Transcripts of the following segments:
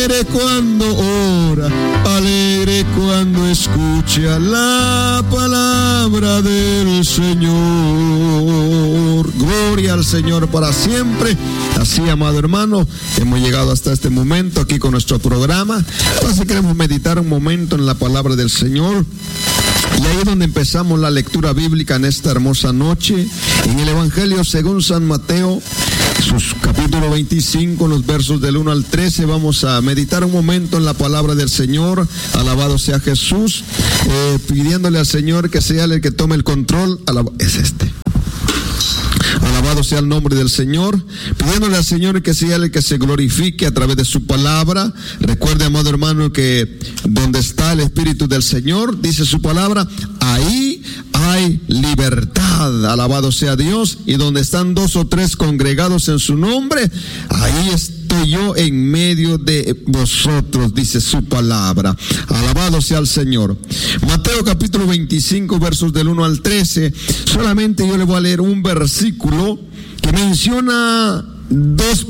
alegre cuando ora, alegre cuando escucha la palabra del Señor. Gloria al Señor para siempre. Así, amado hermano, hemos llegado hasta este momento aquí con nuestro programa. Así queremos meditar un momento en la palabra del Señor. Y ahí es donde empezamos la lectura bíblica en esta hermosa noche, en el Evangelio según San Mateo, sus capítulo 25, los versos del 1 al 13. Vamos a meditar un momento en la palabra del Señor. Alabado sea Jesús, pidiéndole al Señor que sea el que tome el control. Alabado sea el nombre del Señor, pidiéndole al Señor que sea el que se glorifique a través de su palabra. Recuerde, amado hermano, que donde está el Espíritu del Señor, dice su palabra, ahí hay libertad. Alabado sea Dios. Y donde están 2 o 3 congregados en su nombre, ahí estoy yo en medio de vosotros, dice su palabra. Alabado sea el Señor. Mateo capítulo 25, versos del 1 al 13. Solamente yo le voy a leer un versículo que menciona dos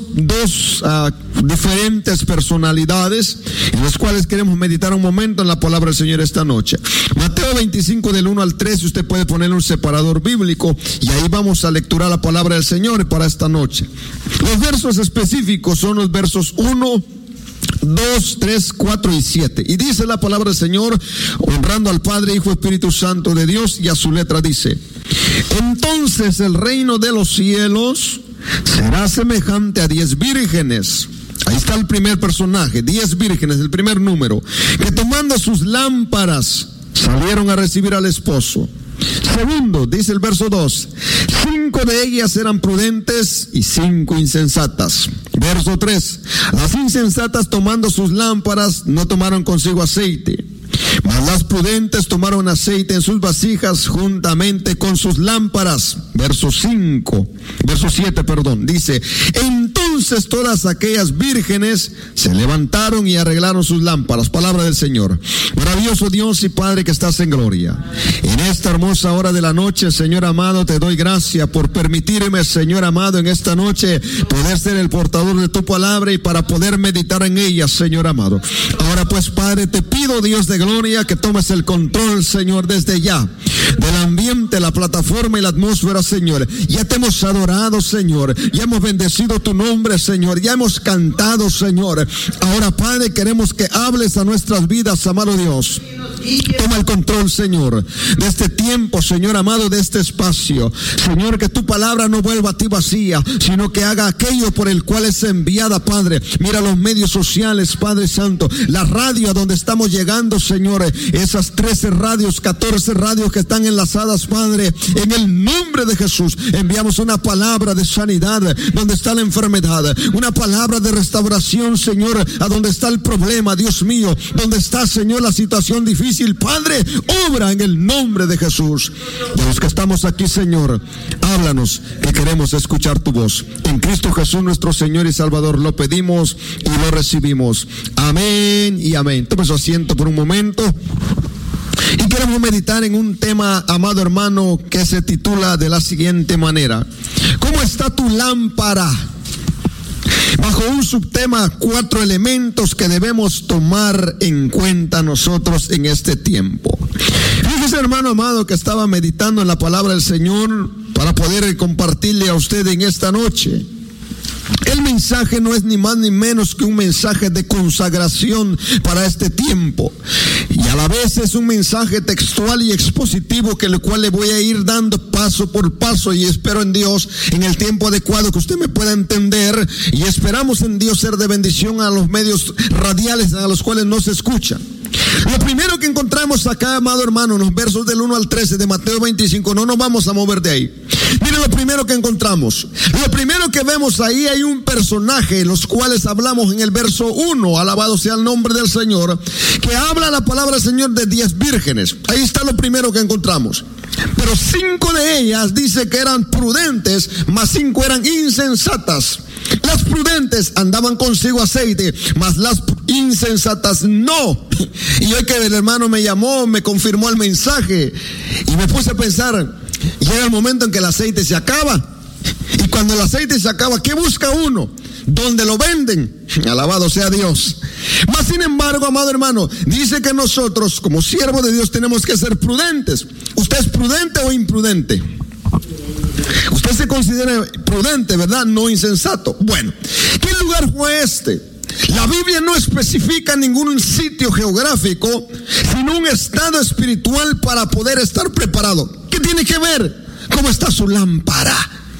diferentes personalidades en las cuales queremos meditar un momento en la palabra del Señor esta noche. Mateo 25 del 1 al 13, usted puede poner un separador bíblico y ahí vamos a lecturar la palabra del Señor para esta noche. Los versos específicos son los versos 1, 2, 3, 4 y 7. Y dice la palabra del Señor, honrando al Padre, Hijo, Espíritu Santo de Dios, y a su letra dice: entonces el reino de los cielos será semejante a 10 vírgenes. Ahí está el primer personaje, 10 vírgenes, el primer número, que tomando sus lámparas salieron a recibir al esposo. Segundo, dice el verso 2, 5 de ellas eran prudentes y 5 insensatas. Verso 3, las insensatas tomando sus lámparas no tomaron consigo aceite, mas las prudentes tomaron aceite en sus vasijas juntamente con sus lámparas. Verso 7, dice: entonces todas aquellas vírgenes se levantaron y arreglaron sus lámparas. Palabra del Señor. Maravilloso Dios y Padre que estás en gloria, en esta hermosa hora de la noche, Señor amado, te doy gracias por permitirme, Señor amado, en esta noche poder ser el portador de tu palabra y para poder meditar en ella, Señor amado. Ahora pues, Padre, te pido, Dios de gloria, que tomes el control, Señor, desde ya, del ambiente, la plataforma y la atmósfera, Señor. Ya te hemos adorado, Señor, ya hemos bendecido tu nombre, Señor, ya hemos cantado, Señor. Ahora, Padre, queremos que hables a nuestras vidas, amado Dios. Toma el control, Señor, de este tiempo, Señor amado, de este espacio. Señor, que tu palabra no vuelva a ti vacía, sino que haga aquello por el cual es enviada, Padre. Mira los medios sociales, Padre Santo, la radio a donde estamos llegando, Señor, esas 13 radios, 14 radios que están enlazadas, Padre, en el nombre de Jesús, enviamos una palabra de sanidad donde está la enfermedad, una palabra de restauración, Señor, a donde está el problema, Dios mío, donde está, Señor, la situación difícil, Padre, obra en el nombre de Jesús. De los que estamos aquí, Señor, háblanos, que queremos escuchar tu voz. En Cristo Jesús, nuestro Señor y Salvador, lo pedimos y lo recibimos. Amén y amén. Tome su asiento por un momento. Y queremos meditar en un tema, amado hermano, que se titula de la siguiente manera: ¿cómo está tu lámpara? Bajo un subtema, 4 elementos que debemos tomar en cuenta nosotros en este tiempo. Fíjese, hermano amado, que estaba meditando en la palabra del Señor para poder compartirle a usted en esta noche. El mensaje no es ni más ni menos que un mensaje de consagración para este tiempo, y a la vez es un mensaje textual y expositivo que el cual le voy a ir dando paso por paso, y espero en Dios en el tiempo adecuado que usted me pueda entender, y esperamos en Dios ser de bendición a los medios radiales a los cuales no se escucha. Lo primero que encontramos acá, amado hermano, en los versos del 1 al 13 de Mateo 25, no nos vamos a mover de ahí. Mire lo primero que encontramos. Lo primero que vemos ahí, hay un personaje, los cuales hablamos en el verso 1, alabado sea el nombre del Señor, que habla la palabra del Señor de 10 vírgenes. Ahí está lo primero que encontramos. Pero 5 de ellas dice que eran prudentes, mas 5 eran insensatas. Las prudentes andaban consigo aceite, mas las insensatas no. Y hoy que el hermano me llamó, me confirmó el mensaje, y me puse a pensar, llega el momento en que el aceite se acaba, y Cuando el aceite se acaba, ¿qué busca uno? ¿Dónde lo venden? Alabado sea Dios. Mas sin embargo, amado hermano, dice que nosotros como siervos de Dios tenemos que ser prudentes. ¿Usted es prudente o imprudente? Usted se considera prudente, ¿verdad? No insensato. Bueno, ¿qué lugar fue este? La Biblia no especifica ningún sitio geográfico, sino un estado espiritual para poder estar preparado. ¿Qué tiene que ver? ¿Cómo está su lámpara?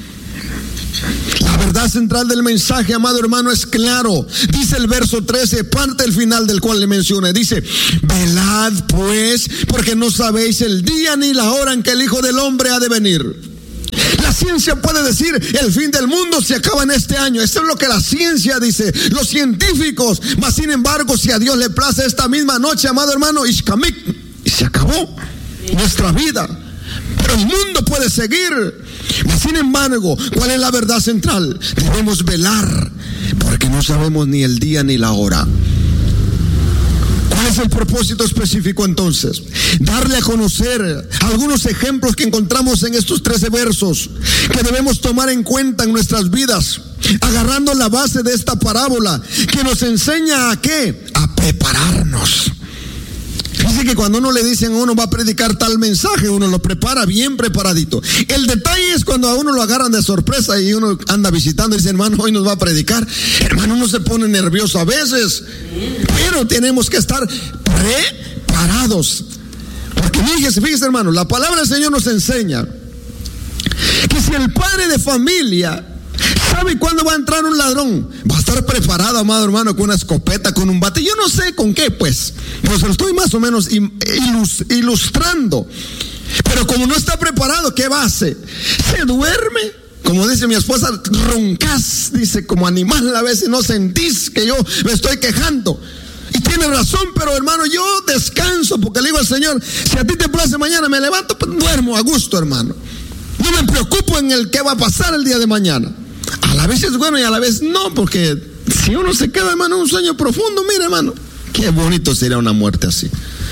La verdad central del mensaje, amado hermano, es claro. Dice el verso 13, parte del final del cual le mencioné. Dice, velad pues, porque no sabéis el día ni la hora en que el Hijo del Hombre ha de venir. La ciencia puede decir, el fin del mundo se acaba en este año. Eso es lo que la ciencia dice, los científicos. Mas sin embargo, si a Dios le place esta misma noche, amado hermano, y se acabó nuestra vida. Pero el mundo puede seguir. Mas sin embargo, ¿cuál es la verdad central? Debemos velar, porque no sabemos ni el día ni la hora. ¿Cuál es el propósito específico entonces? Darle a conocer algunos ejemplos que encontramos en estos 13 versos que debemos tomar en cuenta en nuestras vidas, agarrando la base de esta parábola que nos enseña ¿a qué? A prepararnos. Dice que cuando uno le dicen a uno va a predicar tal mensaje, uno lo prepara bien preparadito. El detalle es cuando a uno lo agarran de sorpresa y uno anda visitando y dice, hermano, hoy nos va a predicar. Hermano, uno se pone nervioso a veces, pero tenemos que estar preparados. Porque fíjese hermano, la palabra del Señor nos enseña que si el padre de familia sabe cuándo va a entrar un ladrón, va a estar preparado, amado hermano, con una escopeta, con un bate. Yo no sé con qué, pues, pero se lo estoy más o menos ilustrando. Pero como no está preparado, ¿qué va a hacer? Se duerme, como dice mi esposa, roncás, dice, como animal a veces, no sentís que yo me estoy quejando. Y tiene razón, pero hermano, yo descanso, porque le digo al Señor, si a ti te place mañana, me levanto, pues duermo a gusto, hermano. No me preocupo en el qué va a pasar el día de mañana. A la vez es bueno y a la vez no, porque si uno se queda, hermano, en un sueño profundo, mire, hermano, qué bonito sería una muerte así.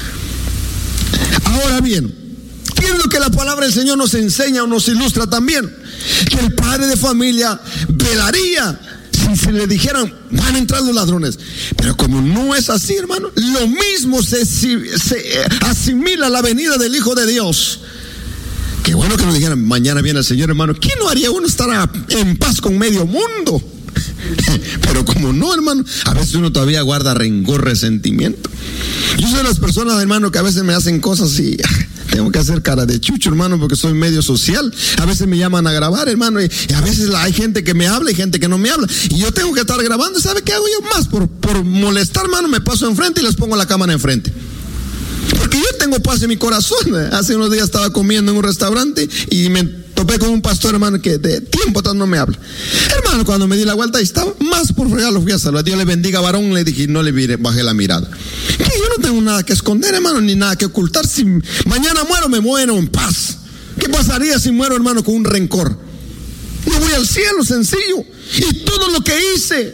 Ahora bien, ¿qué es lo que la palabra del Señor nos enseña o nos ilustra también? Que el padre de familia velaría si le dijeran, van a entrar los ladrones. Pero como no es así, hermano, lo mismo se asimila a la venida del Hijo de Dios. Qué bueno que nos dijeran, mañana viene el Señor, hermano. ¿Quién no haría uno estar en paz con medio mundo? Pero como no, hermano, a veces uno todavía guarda rencor, resentimiento. Yo soy de las personas, hermano, que a veces me hacen cosas y tengo que hacer cara de chucho, hermano, porque soy medio social. A veces me llaman a grabar, hermano, y a veces hay gente que me habla y gente que no me habla. Y yo tengo que estar grabando. ¿Sabe qué hago yo más? Por molestar, hermano, me paso enfrente y les pongo la cámara enfrente. Porque yo tengo paz en mi corazón. Hace unos días estaba comiendo en un restaurante y me topé con un pastor, hermano, que de tiempo atrás no me habla. Hermano, cuando me di la vuelta y estaba más por fregar, lo fui a saludar. Dios le bendiga, varón, le dije, no le bajé la mirada. Que yo no tengo nada que esconder, hermano, ni nada que ocultar. Si mañana muero, me muero en paz. ¿Qué pasaría si muero, hermano, con un rencor? No voy al cielo, sencillo. Y todo lo que hice,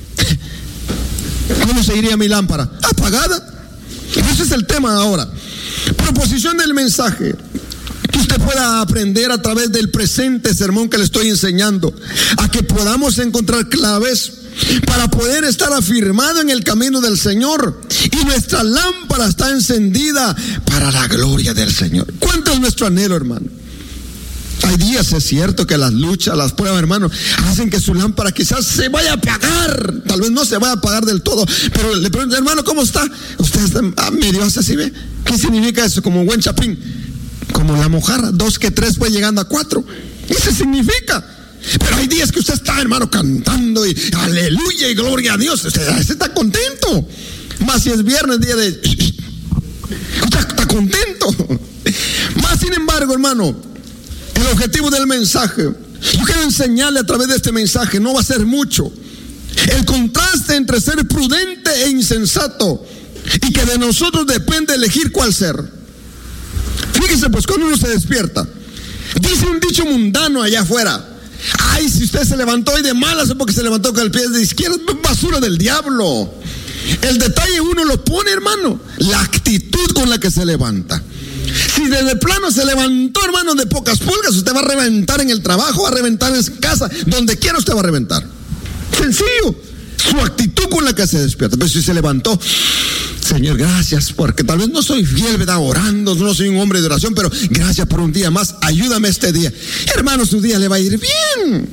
¿cómo seguiría mi lámpara? Apagada. Ese es el tema ahora. Proposición del mensaje que usted pueda aprender a través del presente sermón que le estoy enseñando, a que podamos encontrar claves para poder estar afirmado en el camino del Señor y nuestra lámpara está encendida para la gloria del Señor. ¿Cuánto es nuestro anhelo, hermano? Hay días, es cierto, que las luchas, las pruebas, hermano, hacen que su lámpara quizás se vaya a apagar. Tal vez no se vaya a apagar del todo, pero le pregunto, hermano, ¿cómo está? Usted está medio así, ¿ve? ¿Qué significa eso? Como buen chapín, como la mojarra, 2 que 3 fue llegando a 4. Eso significa. Pero hay días que usted está, hermano, cantando y aleluya y gloria a Dios. Usted está contento. Más si es viernes, día de... Usted está contento. Más sin embargo, hermano, el objetivo del mensaje, yo quiero enseñarle a través de este mensaje, no va a ser mucho, el contraste entre ser prudente e insensato, y que de nosotros depende elegir cuál ser. Fíjese, pues, cuando uno se despierta, dice un dicho mundano allá afuera, ay, si usted se levantó hoy de malas es porque se levantó con el pie de izquierda, basura del diablo. El detalle uno lo pone, hermano, la actitud con la que se levanta. Si desde plano se levantó, hermano, de pocas pulgas, usted va a reventar en el trabajo, va a reventar en casa, donde quiera usted va a reventar. Sencillo. Su actitud con la que se despierta. Pero si se levantó, Señor, gracias, porque tal vez no soy fiel, ¿verdad? Orando, no soy un hombre de oración, pero gracias por un día más, ayúdame este día. Hermano, su día le va a ir bien.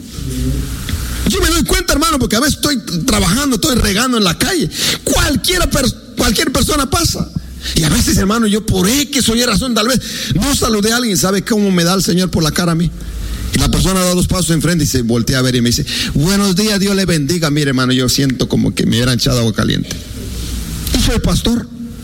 Yo me doy cuenta, hermano, porque a veces estoy trabajando, estoy regando en la calle. Cualquier persona pasa. Y a veces, hermano, yo por X o Y razón, tal vez no saludé a alguien. ¿Sabe cómo me da el Señor por la cara a mí? Y la persona da 2 pasos enfrente y se voltea a ver y me dice: buenos días, Dios le bendiga. Mire, hermano, yo siento como que me hubieran echado agua caliente. Y soy pastor.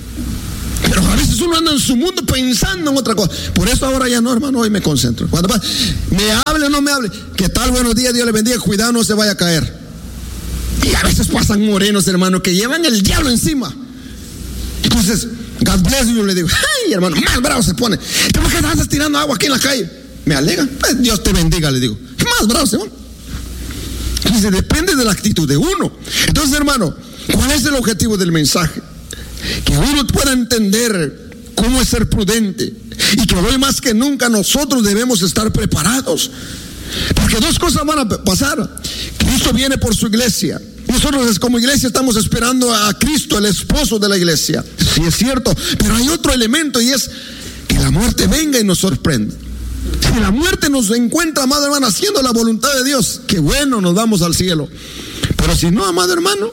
Pero a veces uno anda en su mundo pensando en otra cosa. Por eso ahora ya no, hermano, hoy me concentro. Cuando me hable o no me hable, ¿qué tal? Buenos días, Dios le bendiga, cuidado, no se vaya a caer. Y a veces pasan morenos, hermano, que llevan el diablo encima. Entonces, God bless you, le digo: ay, hermano, más bravo se pone. ¿Por qué andas tirando agua aquí en la calle? Me alegan. Pues Dios te bendiga, le digo. ¿Qué más bravo se van? Entonces depende de la actitud de uno. Entonces, hermano, ¿cuál es el objetivo del mensaje? Que uno pueda entender cómo es ser prudente, y que hoy más que nunca nosotros debemos estar preparados, porque 2 cosas van a pasar. Cristo viene por su iglesia. Nosotros como iglesia estamos esperando a Cristo, el esposo de la iglesia. Sí, es cierto, pero hay otro elemento, y es que la muerte venga y nos sorprenda. Si la muerte nos encuentra, amado hermano, haciendo la voluntad de Dios, qué bueno, nos vamos al cielo. Pero si no, amado hermano,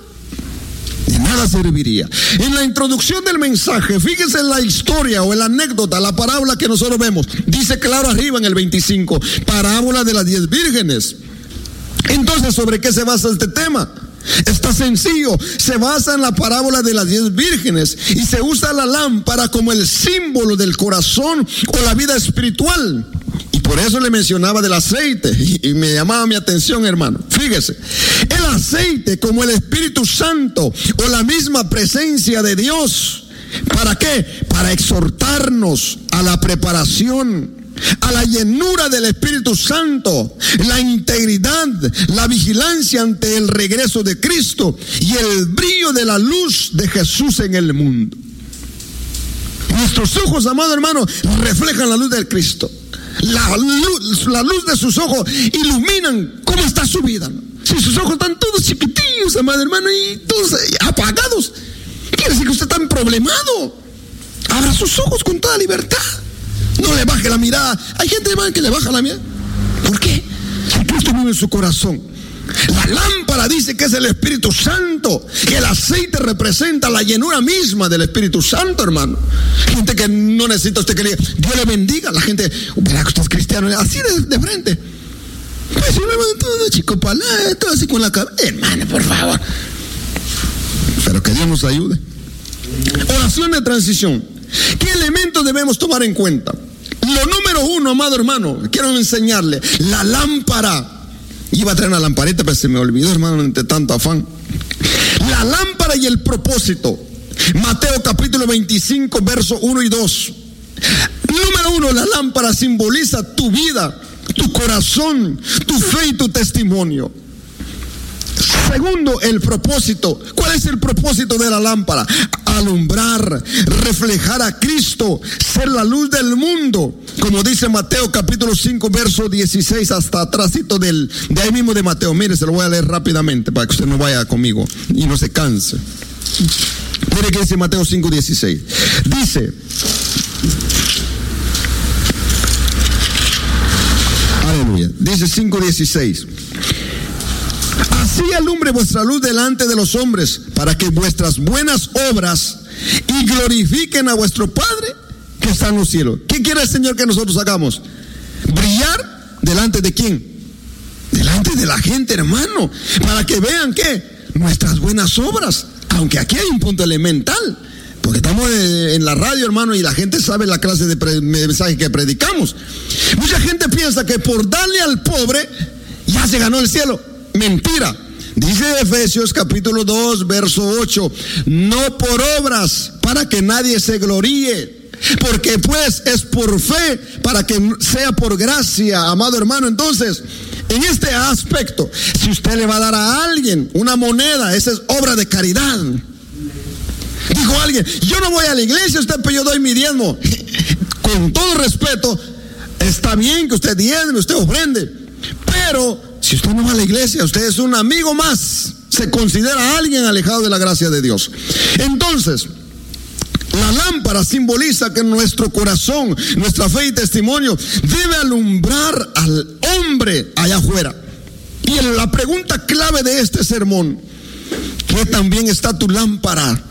de nada serviría. En la introducción del mensaje, fíjese en la historia o en la anécdota, la parábola que nosotros vemos. Dice claro arriba en el 25, parábola de las 10 vírgenes. Entonces, ¿sobre qué se basa este tema? Está sencillo, se basa en la parábola de las 10 vírgenes, y se usa la lámpara como el símbolo del corazón o la vida espiritual. Y por eso le mencionaba del aceite, y me llamaba mi atención, hermano. Fíjese, el aceite como el Espíritu Santo o la misma presencia de Dios. ¿Para qué? Para exhortarnos a la preparación, a la llenura del Espíritu Santo, la integridad, la vigilancia ante el regreso de Cristo y el brillo de la luz de Jesús en el mundo. Nuestros ojos, amado hermano, reflejan la luz de Cristo. La luz de sus ojos iluminan cómo está su vida, ¿no? Si sus ojos están todos chiquitillos, amado hermano, y todos apagados, quiere decir que usted está problemado. Abra sus ojos con toda libertad. No le baje la mirada. Hay gente, hermano, que le baja la mirada. ¿Por qué? Si Cristo vive en su corazón. La lámpara dice que es el Espíritu Santo, que el aceite representa la llenura misma del Espíritu Santo, hermano. Gente que no necesita usted que le diga Dios le bendiga. La gente, verá que usted es cristiano, así de frente. Pues un hermano todo chico palado, todo así con la cabeza. Hermano, por favor. Pero que Dios nos ayude. Oración de transición. ¿Qué elementos debemos tomar en cuenta? Lo número 1, amado hermano, quiero enseñarle, la lámpara. Iba a traer una lamparita, pero se me olvidó, hermano, entre tanto afán. La lámpara y el propósito. Mateo capítulo 25, verso 1 y 2. Número 1, la lámpara simboliza tu vida, tu corazón, tu fe y tu testimonio. Segundo, el propósito. ¿Cuál es el propósito de la lámpara? Alumbrar, reflejar a Cristo, ser la luz del mundo. Como dice Mateo capítulo 5, verso 16, hasta atrásito de ahí mismo de Mateo. Mire, se lo voy a leer rápidamente para que usted no vaya conmigo y no se canse. Mire que dice Mateo 5, 16. Dice: aleluya. Dice 5, 16. Así alumbre vuestra luz delante de los hombres, para que vuestras buenas obras y glorifiquen a vuestro Padre que está en los cielos. ¿Qué quiere el Señor que nosotros hagamos? Brillar delante de quién? Delante de la gente, hermano, para que vean que nuestras buenas obras. Aunque aquí hay un punto elemental, porque estamos en la radio, hermano, y la gente sabe la clase de mensaje que predicamos. Mucha gente piensa que por darle al pobre ya se ganó el cielo. Mentira. Dice Efesios capítulo 2, verso 8: no por obras, para que nadie se gloríe, porque pues es por fe, para que sea por gracia, amado hermano. Entonces, en este aspecto, si usted le va a dar a alguien una moneda, esa es obra de caridad. Dijo alguien: yo no voy a la iglesia, usted, pero yo doy mi diezmo. con todo respeto, está bien que usted diezme, usted ofrende, pero si usted no va a la iglesia, usted es un amigo más, se considera alguien alejado de la gracia de Dios. Entonces, la lámpara simboliza que nuestro corazón, nuestra fe y testimonio debe alumbrar al hombre allá afuera. Y la pregunta clave de este sermón: ¿qué también está tu lámpara?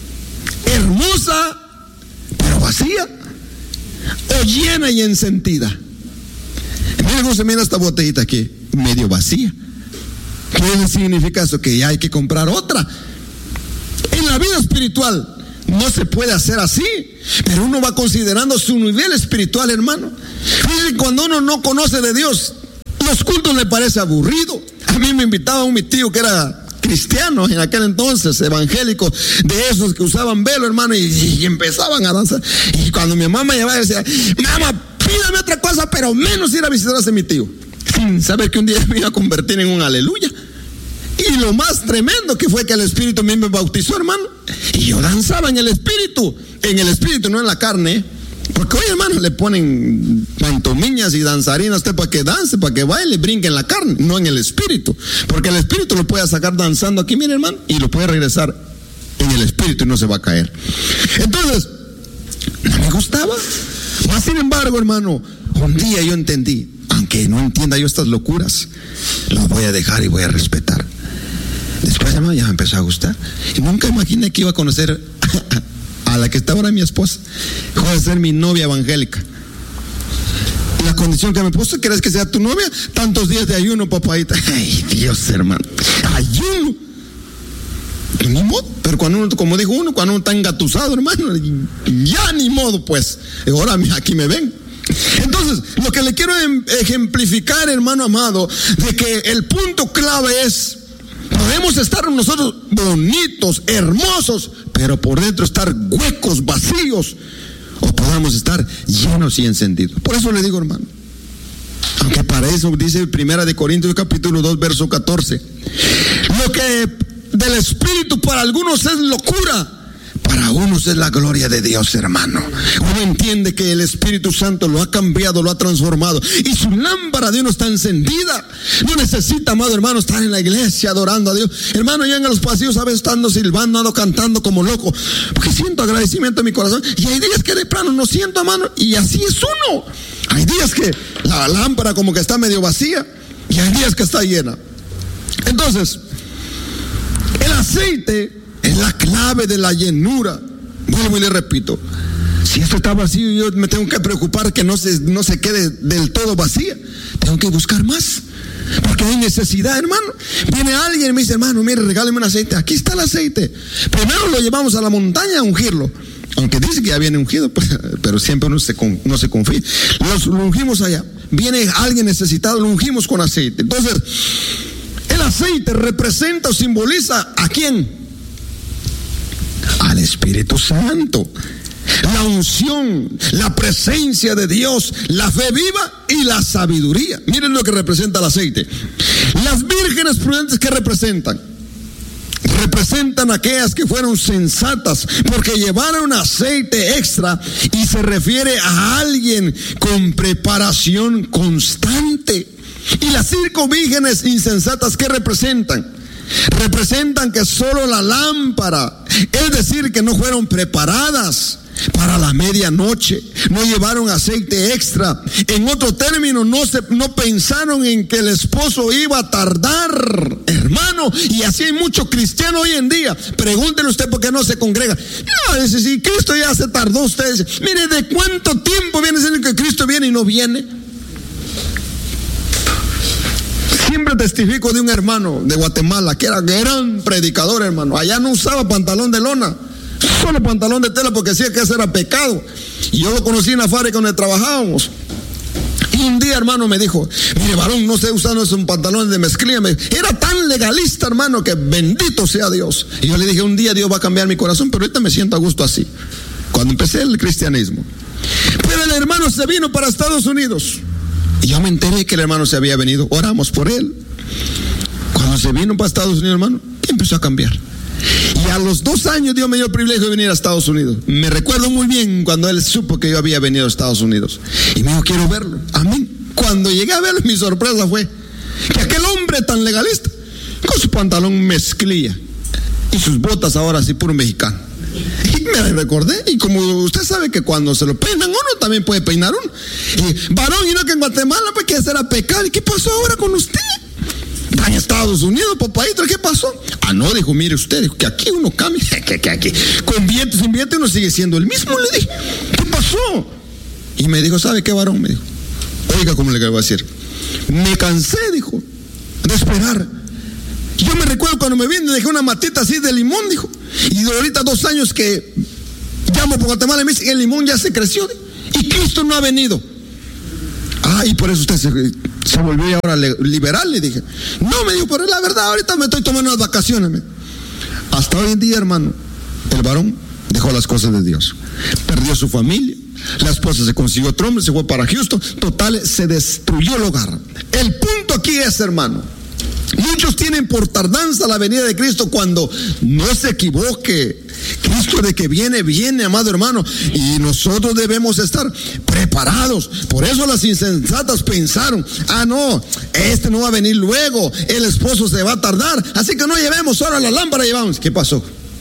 ¿Hermosa pero vacía? ¿O llena y encendida? Mira cómo se mira esta botellita aquí, medio vacía. ¿Qué significa eso? Que ya hay que comprar otra. En la vida espiritual no se puede hacer así, pero uno va considerando su nivel espiritual, hermano. Miren, cuando uno no conoce de Dios, los cultos le parece aburrido. A mí me invitaba mi tío que era cristiano en aquel entonces, evangélico, de esos que usaban velo, hermano, y empezaban a danzar. Y cuando mi mamá me llevaba, decía: mamá, pídame otra cosa, pero menos ir a visitar a ese mi tío, sin saber que un día me iba a convertir en un aleluya. Y lo más tremendo que fue que el Espíritu a mí me bautizó, hermano, y yo danzaba en el Espíritu, no en la carne. Porque hoy, hermano, le ponen pantomillas y danzarinas a usted para que dance, para que baile, brinque en la carne, no en el Espíritu. Porque el Espíritu lo puede sacar danzando aquí, mire, hermano, y lo puede regresar en el Espíritu y no se va a caer. Entonces, no me gustaba. Mas, sin embargo, hermano, un día yo entendí: aunque no entienda yo estas locuras, las voy a dejar y voy a respetar. Después, hermano, ya me empezó a gustar. Y nunca imaginé que iba a conocer a la que está ahora mi esposa. Dejó de ser mi novia evangélica. Y la condición que me puso: ¿quieres que sea tu novia? Tantos días de ayuno, papadita. Ay, Dios, hermano, ayuno. Y ni modo. Pero cuando uno, como dijo uno, cuando uno está engatusado, hermano, ya ni modo, pues. Ahora aquí me ven. Entonces, lo que le quiero ejemplificar, hermano amado, de que el punto clave es: podemos estar nosotros bonitos, hermosos, pero por dentro estar huecos, vacíos, o podamos estar llenos y encendidos. Por eso le digo, hermano, aunque para eso dice 1 Corintios capítulo 2, verso 14, lo que del Espíritu para algunos es locura, para unos es la gloria de Dios, hermano. Uno entiende que el Espíritu Santo lo ha cambiado, lo ha transformado, y su lámpara de uno está encendida. No necesita, amado hermano, estar en la iglesia adorando a Dios. Hermano, yo en los pasillos a veces estando silbando, ando cantando como loco, porque siento agradecimiento en mi corazón. Y hay días que de plano no siento, hermano, y así es uno. Hay días que la lámpara como que está medio vacía, y hay días que está llena. Entonces, el aceite es la clave de la llenura. Vuelvo y le repito: si esto está vacío, yo me tengo que preocupar que no se quede del todo vacía. Tengo que buscar más, porque hay necesidad, hermano. Viene alguien y me dice: hermano, mire, regáleme un aceite. Aquí está el aceite. Primero lo llevamos a la montaña a ungirlo, aunque dice que ya viene ungido, pues, pero siempre no se confía. Lo ungimos allá. Viene alguien necesitado, lo ungimos con aceite. Entonces, el aceite representa o simboliza ¿a quién? Al Espíritu Santo, la unción, la presencia de Dios, la fe viva y la sabiduría. Miren lo que representa el aceite. Las vírgenes prudentes, ¿qué representan? Representan aquellas que fueron sensatas porque llevaron aceite extra, y se refiere a alguien con preparación constante. Y las 5 vírgenes insensatas, ¿qué representan? Representan que solo la lámpara, es decir, que no fueron preparadas para la medianoche, no llevaron aceite extra. En otro término, no pensaron en que el esposo iba a tardar, hermano. Y así hay muchos cristianos hoy en día. Pregúntele usted por qué no se congrega. No, dice: si Cristo ya se tardó, usted dice: mire, ¿de cuánto tiempo viene siendo que Cristo viene y no viene? Siempre testifico de un hermano de Guatemala que era gran predicador, hermano. Allá no usaba pantalón de lona, solo pantalón de tela, porque decía que eso era pecado. Y yo lo conocí en la fábrica donde trabajábamos. Y un día, hermano, me dijo: mire, varón, no sé usar esos pantalones de mezclilla. Era tan legalista, hermano, que bendito sea Dios. Y yo le dije: un día Dios va a cambiar mi corazón, pero ahorita me siento a gusto así. Cuando empecé el cristianismo. Pero el hermano se vino para Estados Unidos. Y yo me enteré que el hermano se había venido. Oramos por él. Cuando se vino para Estados Unidos, hermano, empezó a cambiar. Y a los 2 años Dios me dio el privilegio de venir a Estados Unidos. Me recuerdo muy bien cuando él supo que yo había venido a Estados Unidos. Y me dijo, quiero verlo. Amén. Cuando llegué a verlo, mi sorpresa fue que aquel hombre tan legalista, con su pantalón mezclilla y sus botas ahora así puro mexicano. Y me recordé, y como usted sabe que cuando se lo peinan uno, también puede peinar uno. Y varón, y no que en Guatemala, pues que hacer a pecar. ¿Y qué pasó ahora con usted? Está en Estados Unidos, papadito, ¿qué pasó? Ah, no, dijo, mire usted, dijo que aquí uno cambia, que aquí, con billete, sin billete, uno sigue siendo el mismo. Le dije, ¿qué pasó? Y me dijo, ¿sabe qué, varón? Me dijo, oiga, ¿cómo le voy a decir? Me cansé, dijo, de esperar. Yo me recuerdo cuando me vine, dejé una matita así de limón, dijo. Y ahorita 2 años que llamo por Guatemala y me dicen, el limón ya se creció. Y Cristo no ha venido. Ah, y por eso usted se volvió ahora liberal, le dije. No, me dijo, pero es la verdad, ahorita me estoy tomando unas vacaciones. Hasta hoy en día, hermano, el varón dejó las cosas de Dios. Perdió su familia. La esposa se consiguió otro hombre, se fue para Houston. Total, se destruyó el hogar. El punto aquí es, hermano, muchos tienen por tardanza la venida de Cristo cuando no se equivoque. Cristo de que viene, viene, amado hermano, y nosotros debemos estar preparados. Por eso las insensatas pensaron, ah no, este no va a venir luego, el esposo se va a tardar, así que no llevemos ahora la lámpara, llevamos. ¿Qué pasó?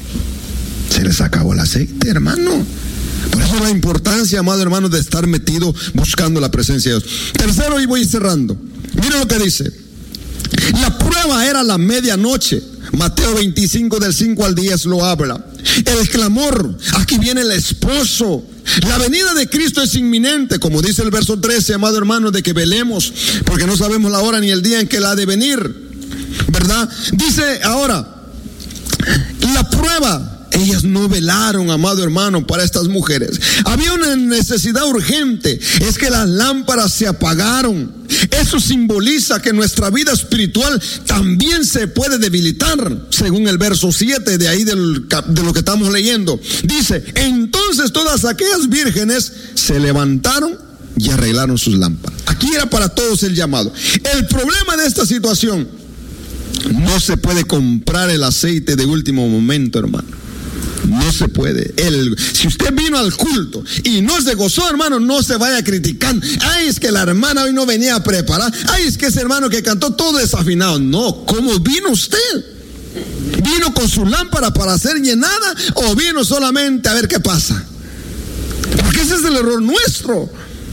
Se les acabó el aceite, hermano. Por eso la importancia, amado hermano, de estar metido buscando la presencia de Dios. Tercero, y voy cerrando. Miren lo que dice. La prueba era la medianoche. Mateo 25 del 5 al 10 lo habla. El clamor, aquí viene el esposo. La venida de Cristo es inminente, como dice el verso 13, amado hermano, de que velemos, porque no sabemos la hora ni el día en que Él ha de venir, ¿verdad? Dice ahora, la prueba. Ellas no velaron, amado hermano, para estas mujeres. Había una necesidad urgente, es que las lámparas se apagaron. Eso simboliza que nuestra vida espiritual también se puede debilitar, según el verso 7 de ahí de lo que estamos leyendo. Dice, entonces todas aquellas vírgenes se levantaron y arreglaron sus lámparas. Aquí era para todos el llamado. El problema de esta situación, no se puede comprar el aceite de último momento, hermano. No se puede. Si usted vino al culto y no se gozó, hermano, no se vaya criticando. Ay, es que la hermana hoy no venía a preparar. Ay, es que ese hermano que cantó todo desafinado. No, ¿cómo vino usted? ¿Vino con su lámpara para ser llenada o vino solamente a ver qué pasa? Porque ese es el error nuestro.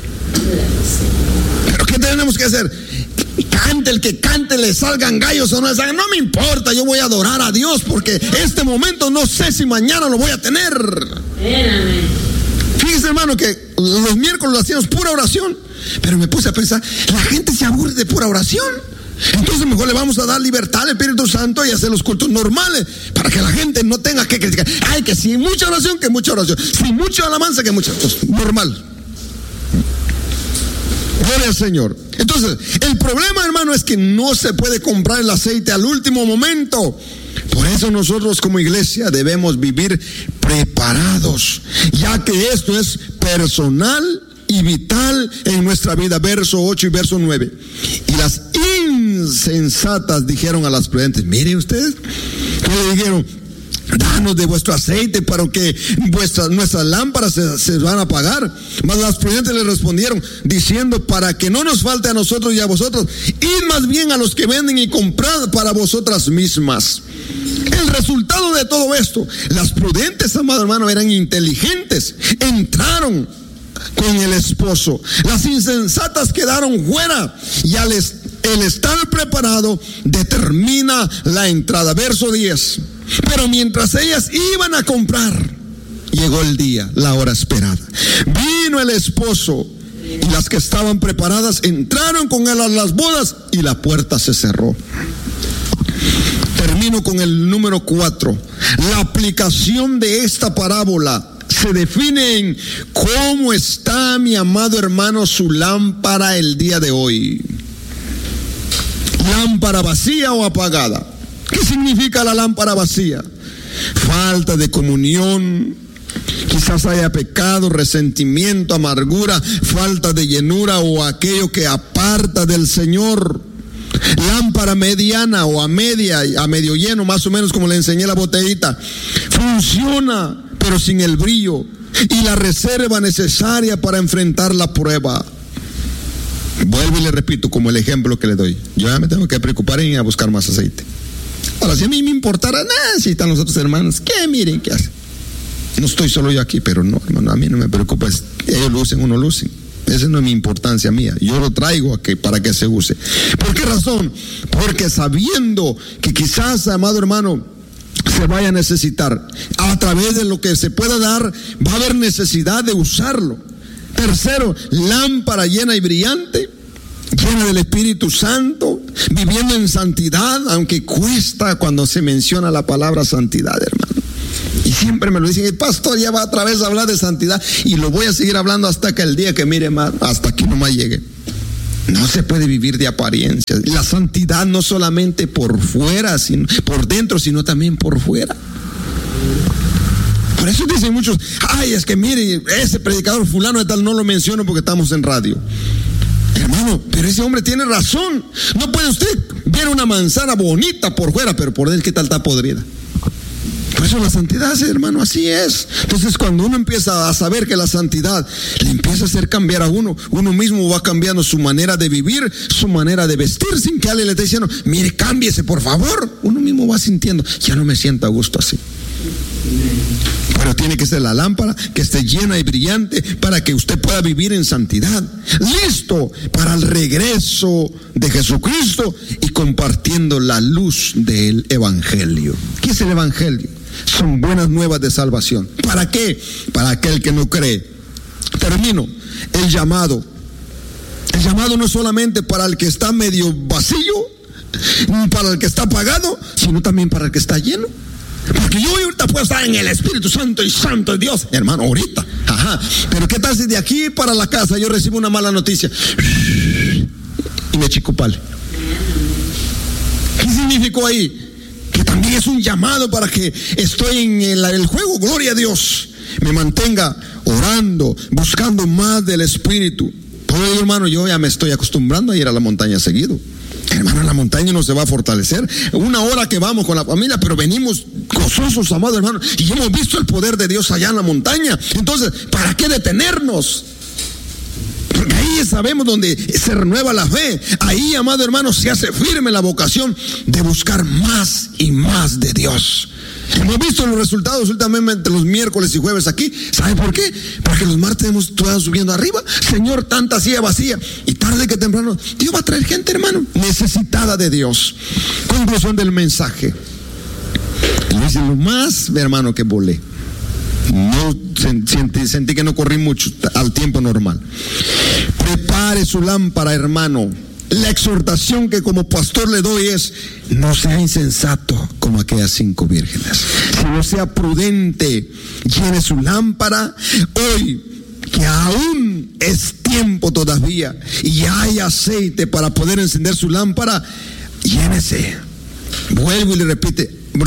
Pero ¿qué tenemos que hacer? Cante el que cante, le salgan gallos o no le salgan, no me importa, yo voy a adorar a Dios porque este momento no sé si mañana lo voy a tener. Fíjese, hermano, que los miércoles lo hacíamos pura oración, pero me puse a pensar, la gente se aburre de pura oración. Entonces mejor le vamos a dar libertad al Espíritu Santo y hacer los cultos normales para que la gente no tenga que criticar. Ay, que si mucha oración, que mucha oración, si mucha alabanza, que mucha, pues, normal. Gloria al Señor. Entonces, el problema, hermano, es que no se puede comprar el aceite al último momento. Por eso nosotros como iglesia debemos vivir preparados, ya que esto es personal y vital en nuestra vida. Verso 8 y verso 9. Y las insensatas dijeron a las prudentes, miren ustedes, ¿qué le dijeron? Danos de vuestro aceite para que nuestras lámparas se van a apagar. Mas las prudentes le respondieron diciendo, para que no nos falte a nosotros y a vosotros, id más bien a los que venden y comprad para vosotras mismas. El resultado de todo esto, las prudentes, amado hermano, eran inteligentes, entraron con el esposo. Las insensatas quedaron fuera y el estar preparado determina la entrada. Verso 10. Pero mientras ellas iban a comprar, llegó el día, la hora esperada. Vino el esposo y las que estaban preparadas entraron con él a las bodas y la puerta se cerró. Termino con el número 4. La aplicación de esta parábola se define en cómo está, mi amado hermano, su lámpara el día de hoy. ¿Lámpara vacía o apagada? ¿Qué significa la lámpara vacía? Falta de comunión, quizás haya pecado, resentimiento, amargura, falta de llenura o aquello que aparta del Señor. lámpara mediana o a medio lleno, más o menos como le enseñé la botellita, funciona, pero sin el brillo y la reserva necesaria para enfrentar la prueba. Vuelvo y le repito como el ejemplo que le doy. Yo ya me tengo que preocupar en ir a buscar más aceite. Ahora, si a mí me importara nada, si están los otros hermanos, ¿qué? Miren, ¿qué hacen? No estoy solo yo aquí, pero no, hermano, a mí no me preocupa. Ellos lo usen o no lo usen. Esa no es mi importancia mía. Yo lo traigo aquí para que se use. ¿Por qué razón? Porque sabiendo que quizás, amado hermano, se vaya a necesitar, a través de lo que se pueda dar, va a haber necesidad de usarlo. Tercero, lámpara llena y brillante, llena del Espíritu Santo, viviendo en santidad, aunque cuesta cuando se menciona la palabra santidad, hermano. Y siempre me lo dicen, el pastor ya va otra vez a hablar de santidad, y lo voy a seguir hablando hasta que el día que mire más, hasta que no más llegue. No se puede vivir de apariencias. La santidad no solamente por fuera, sino por dentro, sino también por fuera. Por eso dicen muchos, ay, es que mire, ese predicador fulano de tal no lo menciono porque estamos en radio. Hermano, pero ese hombre tiene razón. No puede usted ver una manzana bonita por fuera, pero por dentro, ¿qué tal está podrida? Por eso la santidad, hermano, así es. Entonces, cuando uno empieza a saber que la santidad le empieza a hacer cambiar a uno mismo va cambiando su manera de vivir, su manera de vestir, sin que alguien le esté diciendo, mire, cámbiese, por favor. Uno mismo va sintiendo, ya no me siento a gusto así. Pero tiene que ser la lámpara que esté llena y brillante para que usted pueda vivir en santidad, listo para el regreso de Jesucristo y compartiendo la luz del Evangelio. ¿Qué es el Evangelio? Son buenas nuevas de salvación. ¿Para qué? Para aquel que no cree. Termino. El llamado no es solamente para el que está medio vacío, ni para el que está apagado, sino también para el que está lleno. Porque yo ahorita puedo estar en el Espíritu Santo y Santo es Dios, hermano, ahorita. Ajá. Pero ¿qué tal si de aquí para la casa yo recibo una mala noticia y me chicupale? ¿Qué significó ahí? Que también es un llamado para que estoy en el juego, gloria a Dios, me mantenga orando, buscando más del Espíritu. Por ello, hermano, yo ya me estoy acostumbrando a ir a la montaña seguido. Hermano, en la montaña no se va a fortalecer. Una hora que vamos con la familia, pero venimos gozosos, amado hermano, y hemos visto el poder de Dios allá en la montaña. Entonces, ¿para qué detenernos? Porque ahí sabemos donde se renueva la fe. Ahí, amado hermano, se hace firme la vocación de buscar más y más de Dios. Hemos visto los resultados últimamente los miércoles y jueves aquí. ¿Sabe por qué? Porque los martes hemos estado subiendo arriba. Señor, tanta silla vacía. Y tarde que temprano, Dios va a traer gente, hermano, necesitada de Dios. Conclusión del mensaje. Es lo más, hermano, que volé. No sentí que no corrí mucho al tiempo normal. Prepare su lámpara, hermano. La exhortación que como pastor le doy es: no sea insensato como aquellas 5 vírgenes, sino sea prudente, llene su lámpara hoy, que aún es tiempo todavía y hay aceite para poder encender su lámpara. Llénese. Vuelvo y le repito,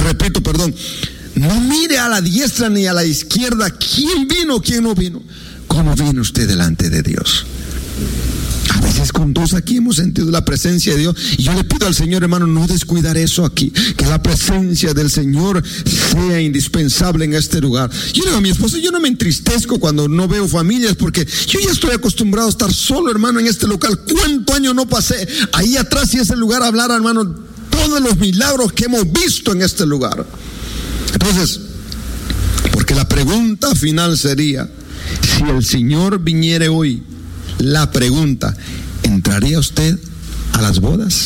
no mire a la diestra ni a la izquierda quién vino, quién no vino. ¿Cómo viene usted delante de Dios? A veces con todos aquí hemos sentido la presencia de Dios, y yo le pido al Señor, hermano, no descuidar eso aquí, que la presencia del Señor sea indispensable en este lugar. Yo le digo a mi esposa, yo no me entristezco cuando no veo familias, porque yo ya estoy acostumbrado a estar solo, hermano, en este local. ¿Cuántos años no pasé ahí atrás y ese lugar a hablar, hermano, todos los milagros que hemos visto en este lugar? Entonces, porque la pregunta final sería, si el Señor viniere hoy, la pregunta, ¿entraría usted a las bodas?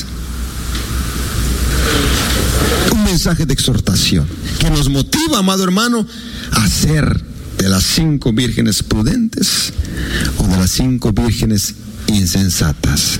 Un mensaje de exhortación que nos motiva, amado hermano, a ser de las 5 vírgenes prudentes o de las 5 vírgenes insensatas.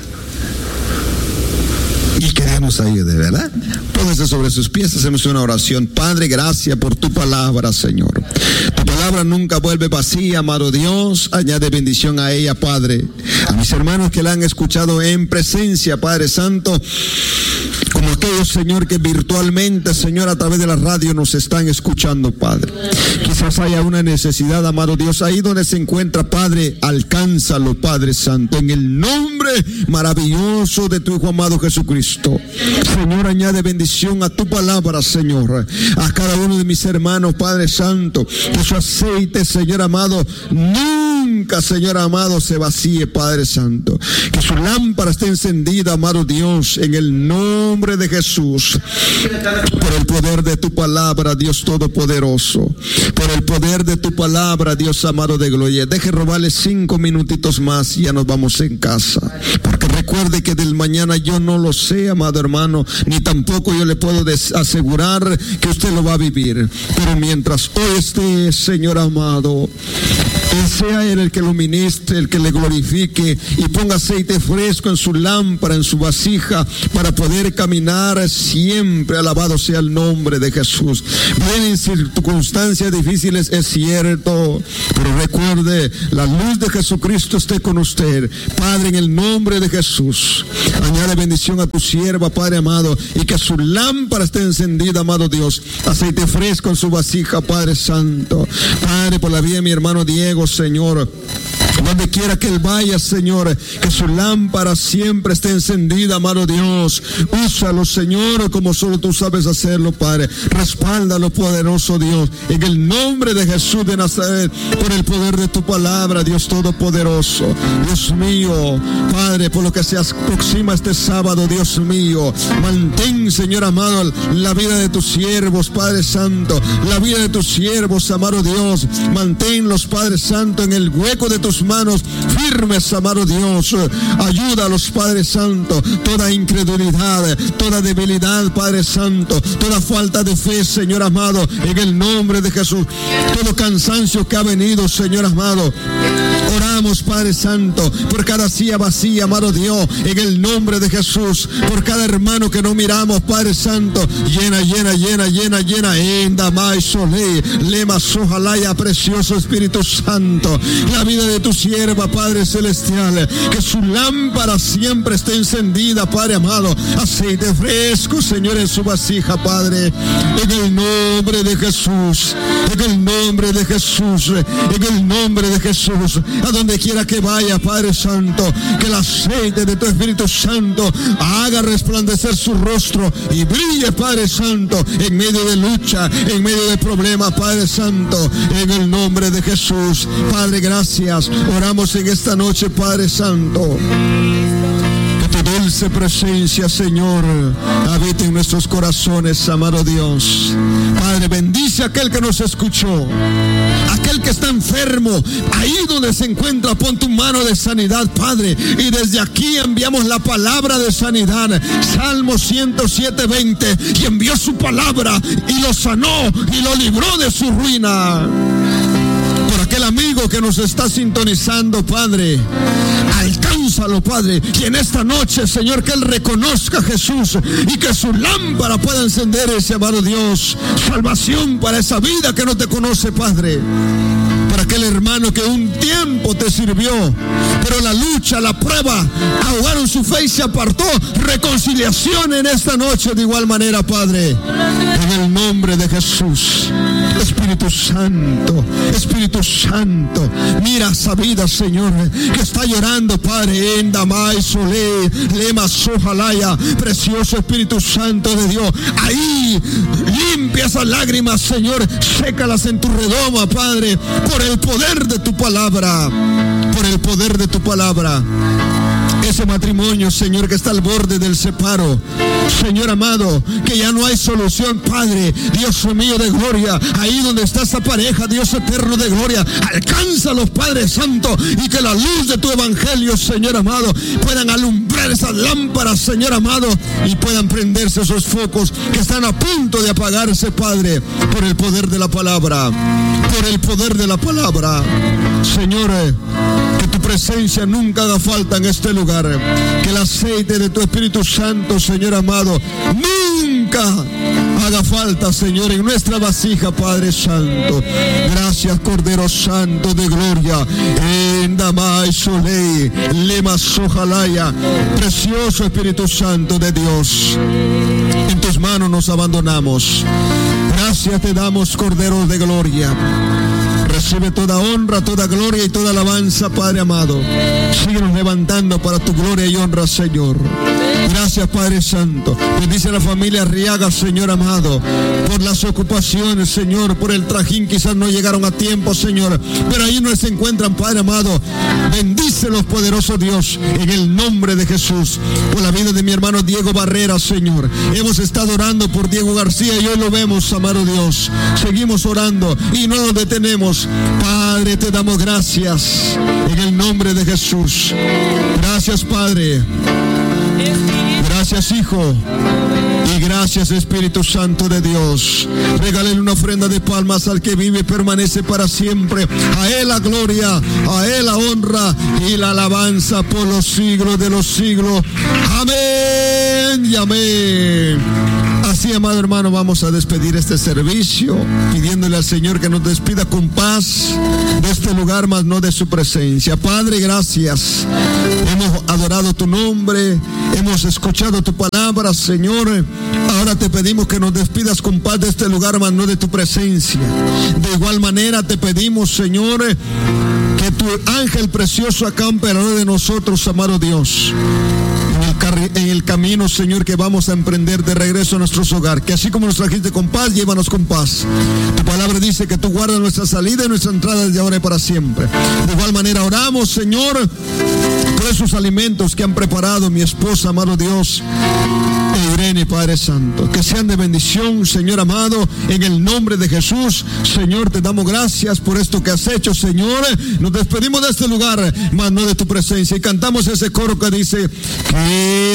Y que Dios nos ayude, ¿verdad? Póngase sobre sus pies, hacemos una oración. Padre, gracias por tu palabra, Señor. Tu palabra palabra nunca vuelve vacía, amado Dios. Añade bendición a ella, Padre. A mis hermanos que la han escuchado en presencia, Padre Santo, como aquellos, Señor, que virtualmente, Señor, a través de la radio nos están escuchando, Padre. Quizás haya una necesidad, amado Dios, ahí donde se encuentra, Padre, alcánzalo, Padre Santo, en el nombre maravilloso de tu Hijo amado Jesucristo. Señor, añade bendición a tu palabra, Señor, a cada uno de mis hermanos, Padre Santo, que su aceite, Señor amado, nunca, Señor amado, se vacíe, Padre Santo, que su lámpara esté encendida, amado Dios, en el nombre de Jesús, por el poder de tu palabra, Dios Todopoderoso, por el poder de tu palabra, Dios amado de gloria. Deje robarle 5 minutitos más y ya nos vamos en casa, porque recuerde que del mañana yo no lo sé, amado hermano, ni tampoco yo le puedo asegurar que usted lo va a vivir, pero mientras hoy esté, Señor amado, sea Él el que lo ministre, el que le glorifique y ponga aceite fresco en su lámpara, en su vasija, para poder caminar siempre. Alabado sea el nombre de Jesús. Vienen circunstancias difíciles, es cierto, pero recuerde, la luz de Jesucristo esté con usted. Padre, en el nombre de Jesús, añade bendición a tu sierva, Padre amado, y que su lámpara esté encendida, amado Dios. Aceite fresco en su vasija, Padre Santo. Padre, por la vida de mi hermano Diego, Señor, donde quiera que él vaya, Señor, que su lámpara siempre esté encendida, amado Dios. Úsalo, Señor, como solo tú sabes hacerlo, Padre. Respáldalo, poderoso Dios, en el nombre de Jesús de Nazaret, por el poder de tu palabra, Dios Todopoderoso. Dios mío, Padre, por lo que se aproxima este sábado, Dios mío, mantén, Señor amado, la vida de tus siervos, Padre Santo, la vida de tus siervos, amado Dios. Manténlos, Padre Santo, en el hueco de tus manos firmes, amado Dios. Ayúdalos, Padre Santo, toda incredulidad, toda debilidad, Padre Santo, toda falta de fe, Señor amado, en el nombre de Jesús, todo cansancio que ha venido, Señor amado. Oramos, Padre Santo, por cada silla vacía, amado Dios, en el nombre de Jesús, por cada hermano que no miramos, Padre Santo, llena, endamai solé, lema sojalaya, precioso Espíritu Santo, la vida de tu sierva, Padre Celestial, que su lámpara siempre esté encendida, Padre amado, aceite fresco, Señor, en su vasija, Padre, en el nombre de Jesús, en el nombre de Jesús, en el nombre de Jesús, a donde quiera que vaya, Padre Santo, que el aceite de tu Espíritu Santo haga resplandecer su rostro y brille, Padre Santo, en medio de lucha, en medio de problemas, Padre Santo, en el nombre de Jesús. Padre, gracias. Oramos en esta noche, Padre Santo, que tu dulce presencia, Señor, habite en nuestros corazones, amado Dios. Padre, bendice a aquel que nos escuchó, aquel que está enfermo, ahí donde se encuentra, pon tu mano de sanidad, Padre, y desde aquí enviamos la palabra de sanidad. Salmo 107:20, y envió su palabra y lo sanó y lo libró de su ruina. Por aquel amigo que nos está sintonizando, Padre, alcánzalo, Padre, y en esta noche, Señor, que él reconozca a Jesús y que su lámpara pueda encender ese, amado Dios, salvación para esa vida que no te conoce, Padre. Para aquel hermano que un tiempo te sirvió, pero la lucha, la prueba, ahogaron su fe y se apartó. Reconciliación en esta noche de igual manera, Padre, en el nombre de Jesús. Espíritu Santo, Espíritu Santo, mira esa vida, Señor, que está llorando, Padre, en Damai Solé, Lema Sojalaya, precioso Espíritu Santo de Dios, ahí limpia esas lágrimas, Señor, sécalas en tu redoma, Padre, por el poder de tu palabra, por el poder de tu palabra. Ese matrimonio, Señor, que está al borde del separo, Señor amado, que ya no hay solución, Padre, Dios mío de gloria, ahí donde está esa pareja, Dios eterno de gloria, alcánzalos, Padre Santo, y que la luz de tu evangelio, Señor amado, puedan alumbrar esas lámparas, Señor amado, y puedan prenderse esos focos que están a punto de apagarse, Padre, por el poder de la palabra, por el poder de la palabra. Señor, que tu presencia nunca haga falta en este lugar, que el aceite de tu Espíritu Santo, Señor amado, nunca nunca haga falta, Señor, en nuestra vasija, Padre Santo. Gracias, Cordero Santo de gloria. Endamai Solei, Lema Sojalaya. Precioso Espíritu Santo de Dios, en tus manos nos abandonamos. Gracias te damos, Cordero de gloria. Recibe toda honra, toda gloria y toda alabanza, Padre amado. Síguenos levantando para tu gloria y honra, Señor. Gracias, Padre Santo. Bendice a la familia Arriaga, Señor amado, por las ocupaciones, Señor, por el trajín. Quizás no llegaron a tiempo, Señor, pero ahí no se encuentran, Padre amado. Bendícelos, poderoso Dios, en el nombre de Jesús. Por la vida de mi hermano Diego Barrera, Señor. Hemos estado orando por Diego García y hoy lo vemos, amado Dios. Seguimos orando y no nos detenemos. Padre, te damos gracias en el nombre de Jesús. Gracias, Padre. Gracias, Hijo. Y gracias, Espíritu Santo de Dios. Regalen una ofrenda de palmas al que vive y permanece para siempre. A Él la gloria, a Él la honra y la alabanza por los siglos de los siglos. Amén y amén. Así, amado hermano, vamos a despedir este servicio, pidiéndole al Señor que nos despida con paz de este lugar, mas no de su presencia. Padre, gracias. Hemos adorado tu nombre, hemos escuchado tu palabra, Señor. Ahora te pedimos que nos despidas con paz de este lugar, mas no de tu presencia. De igual manera te pedimos, Señor, que tu ángel precioso acampe alrededor de nosotros, amado Dios. En el camino, Señor, que vamos a emprender de regreso a nuestros hogares, que así como nos trajiste con paz, llévanos con paz. Tu palabra dice que tú guardas nuestra salida y nuestra entrada desde ahora y para siempre. De igual manera oramos, Señor, por esos alimentos que han preparado mi esposa, amado Dios, e Irene, Padre Santo, que sean de bendición, Señor amado, en el nombre de Jesús. Señor, te damos gracias por esto que has hecho, Señor. Nos despedimos de este lugar, mas no de tu presencia, y cantamos ese coro que dice que